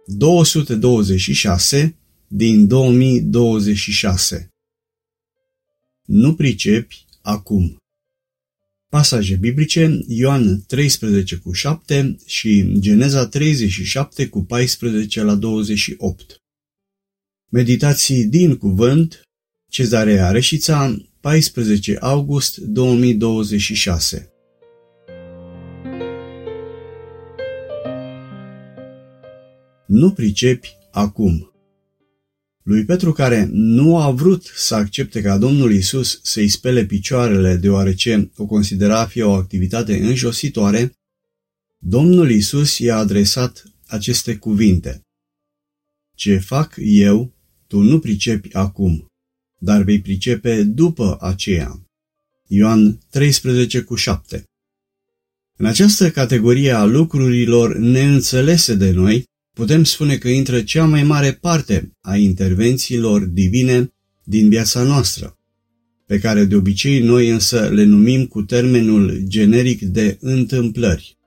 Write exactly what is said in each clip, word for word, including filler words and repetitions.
două sute douăzeci și șase din două mii douăzeci și șase. Nu pricepi acum. Pasaje biblice: Ioan treisprezece cu șapte și Geneza treizeci și șapte cu paisprezece la douăzeci și opt. Meditații din cuvânt: Cezarea Reșița, paisprezece august două mii douăzeci și șase. Nu pricepi acum. Lui Petru, care nu a vrut să accepte ca Domnul Iisus să-i spele picioarele deoarece o considera a fi o activitate înjositoare, Domnul Iisus i-a adresat aceste cuvinte: Ce fac eu, tu nu pricepi acum, dar vei pricepe după aceea. Ioan treisprezece cu șapte. În această categorie a lucrurilor neînțelese de noi, putem spune că intră cea mai mare parte a intervențiilor divine din viața noastră, pe care de obicei noi însă le numim cu termenul generic de întâmplări.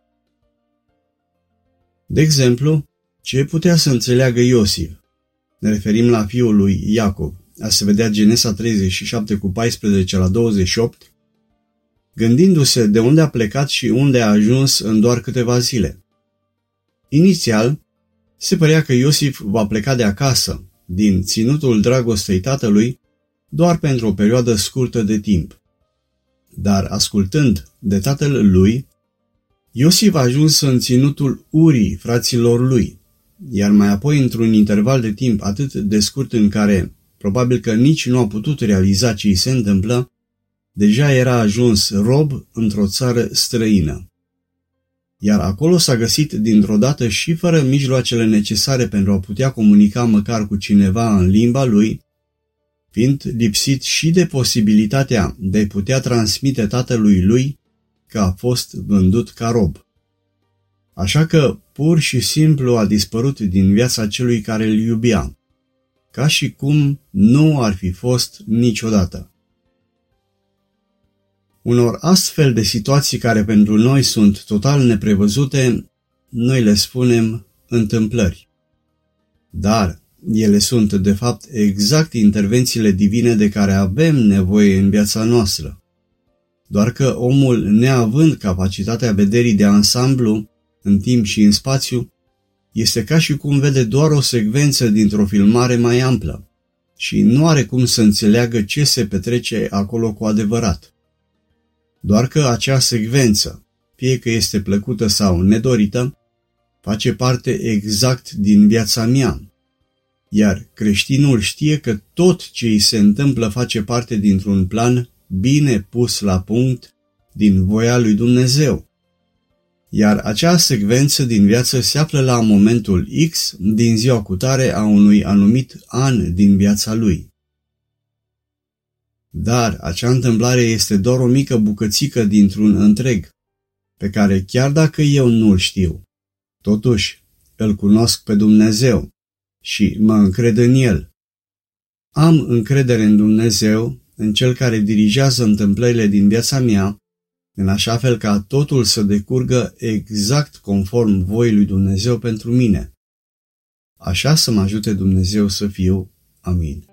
De exemplu, ce putea să înțeleagă Iosif? Ne referim la fiul lui Iacov, a se vedea Genesa treizeci și șapte cu paisprezece la douăzeci și opt, gândindu-se de unde a plecat și unde a ajuns în doar câteva zile. Inițial, se părea că Iosif va pleca de acasă, din ținutul dragostei tatălui, doar pentru o perioadă scurtă de timp. Dar, ascultând de tatăl lui, Iosif a ajuns în ținutul Urii, fraților lui, iar mai apoi, într-un interval de timp atât de scurt în care probabil că nici nu a putut realiza ce îi se întâmplă, deja era ajuns rob într-o țară străină. Iar acolo s-a găsit dintr-o dată și fără mijloacele necesare pentru a putea comunica măcar cu cineva în limba lui, fiind lipsit și de posibilitatea de a putea transmite tatălui lui că a fost vândut ca rob. Așa că pur și simplu a dispărut din viața celui care îl iubea, ca și cum nu ar fi fost niciodată. Unor astfel de situații care pentru noi sunt total neprevăzute, noi le spunem întâmplări. Dar ele sunt, de fapt, exact intervențiile divine de care avem nevoie în viața noastră. Doar că omul, neavând capacitatea vederii de ansamblu, în timp și în spațiu, este ca și cum vede doar o secvență dintr-o filmare mai amplă și nu are cum să înțeleagă ce se petrece acolo cu adevărat. Doar că acea secvență, fie că este plăcută sau nedorită, face parte exact din viața mea. Iar creștinul știe că tot ce îi se întâmplă face parte dintr-un plan bine pus la punct din voia lui Dumnezeu. Iar acea secvență din viață se află la momentul X din ziua cutare a unui anumit an din viața lui. Dar acea întâmplare este doar o mică bucățică dintr-un întreg, pe care chiar dacă eu nu-l știu, totuși îl cunosc pe Dumnezeu și mă încred în El. Am încredere în Dumnezeu, în Cel care dirigează întâmplările din viața mea, în așa fel ca totul să decurgă exact conform voii lui Dumnezeu pentru mine. Așa să mă ajute Dumnezeu să fiu. Amin.